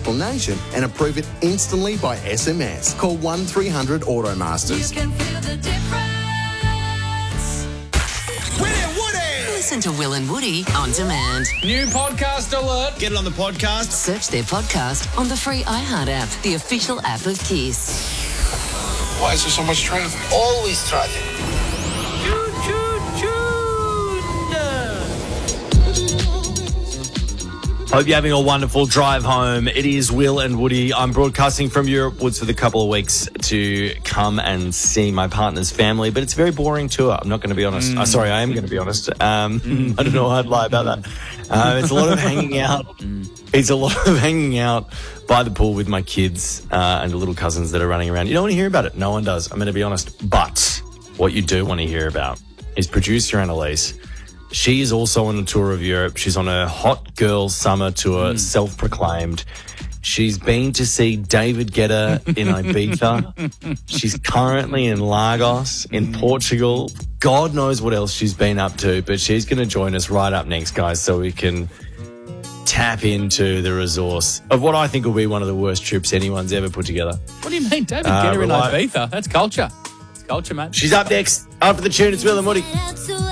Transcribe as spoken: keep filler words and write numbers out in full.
explanation and approve it instantly by S M S. Call one three hundred Automasters. You can feel the difference. Listen to Will and Woody on demand. New podcast alert. Get it on the podcast. Search their podcast on the free iHeart app, the official app of Kiss. Why is there so much traffic? Always traffic. Choo, choo, choo. Hope you're having a wonderful drive home. It is Will and Woody. I'm broadcasting from Europe Woods for the couple of weeks to come and see my partner's family, but it's a very boring tour. I'm not going to be honest. Mm. Uh, sorry, I am going to be honest. Um, mm. I don't know how I'd lie about that. Uh, it's a lot of hanging out. Mm. It's a lot of hanging out by the pool with my kids uh, and the little cousins that are running around. You don't want to hear about it. No one does. I'm going to be honest. But what you do want to hear about is producer Annalise. She is also on a tour of Europe. She's on a hot girl summer tour, mm. self-proclaimed. She's been to see David Guetta in Ibiza. She's currently in Lagos, in Portugal. God knows what else she's been up to, but she's going to join us right up next, guys, so we can tap into the resource of what I think will be one of the worst trips anyone's ever put together. What do you mean, David Uh, Guetta in rely- Ibiza? That's culture. It's culture, man. She's up next after the tune. It's Will and Woody.